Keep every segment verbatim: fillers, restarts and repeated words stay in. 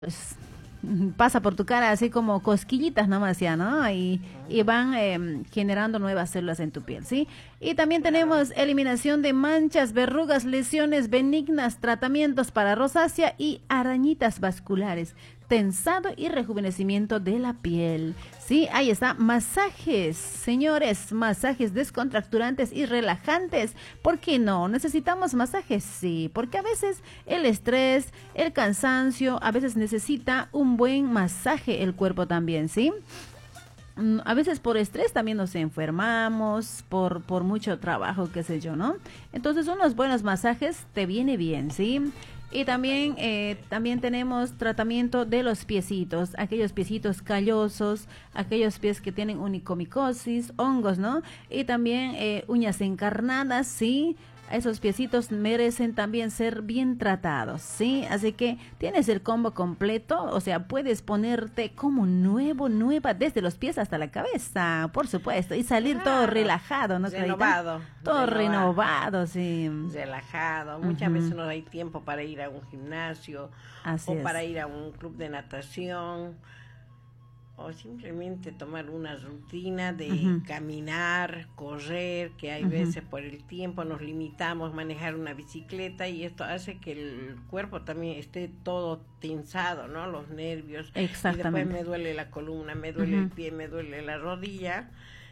pues, pasa por tu cara así como cosquillitas nomás ya, ¿no? Y, y van eh, generando nuevas células en tu piel, ¿sí? Y también tenemos eliminación de manchas, verrugas, lesiones benignas, tratamientos para rosácea y arañitas vasculares, tensado y rejuvenecimiento de la piel. Sí, ahí está, masajes, señores, masajes descontracturantes y relajantes. ¿Por qué no? ¿Necesitamos masajes? Sí, porque a veces el estrés, el cansancio, a veces necesita un buen masaje el cuerpo también, ¿sí? A veces por estrés también nos enfermamos, por, por mucho trabajo, qué sé yo, ¿no? Entonces unos buenos masajes te viene bien, ¿sí? Y también, eh, también tenemos tratamiento de los piecitos, aquellos piecitos callosos, aquellos pies que tienen onicomicosis, hongos, ¿no? Y también eh, uñas encarnadas, ¿sí? Esos piecitos merecen también ser bien tratados, ¿sí? Así que tienes el combo completo, o sea, puedes ponerte como nuevo, nueva, desde los pies hasta la cabeza, por supuesto, y salir claro, todo relajado, ¿no? Renovado. Todo renovado, renovado, sí. Relajado. Muchas uh-huh. veces no hay tiempo para ir a un gimnasio, Así o es. para ir a un club de natación, o simplemente tomar una rutina de uh-huh. caminar, correr, que hay uh-huh. veces por el tiempo nos limitamos a manejar una bicicleta y esto hace que el cuerpo también esté todo tensado, ¿no? Los nervios. Exactamente. Y después me duele la columna, me duele uh-huh. el pie, me duele la rodilla.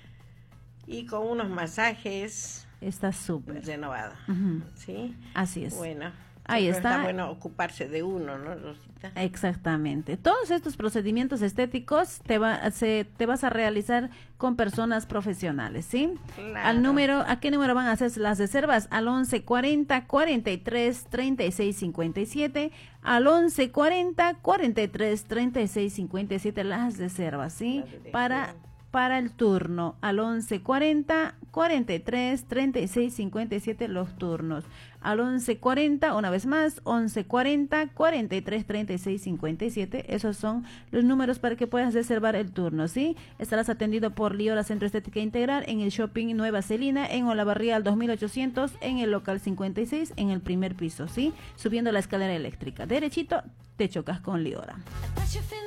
Y con unos masajes... Está súper. Renovado, uh-huh. ¿sí? Así es. Bueno. Ahí está. Está bueno ocuparse de uno, ¿no, Rosita? Exactamente. Todos estos procedimientos estéticos te, va, se, te vas a realizar con personas profesionales, ¿sí? Claro. Al número, ¿a qué número van a hacer las reservas? Al once cuarenta, cuarenta y tres, treinta y seis cincuenta y siete, al once cuarenta, cuarenta y tres, treinta y seis cincuenta y siete las reservas, ¿sí? Para... para el turno, al once cuarenta, cuarenta y tres, treinta y seis cincuenta y siete los turnos. Al once cuarenta, una vez más, once cuarenta, cuarenta y tres, treinta y seis cincuenta y siete, esos son los números para que puedas reservar el turno, ¿sí? Estarás atendido por Liora Centro Estética Integral en el Shopping Nueva Celina, en Olavarría al dos mil ochocientos, en el local cincuenta y seis, en el primer piso, ¿sí? Subiendo la escalera eléctrica. Derechito, te chocas con Liora.